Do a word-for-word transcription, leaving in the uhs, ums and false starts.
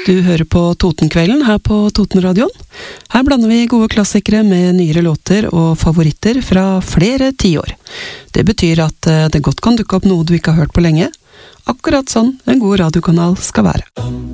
Du hører på Totenkvelden her på Totenradioen. Her blander vi gode klassikere med nyere låter og favoritter fra flere tiår. Det betyr at det godt kan dukke opp noe du ikke har hørt på lenge. Akkurat sånn en god radiokanal skal være.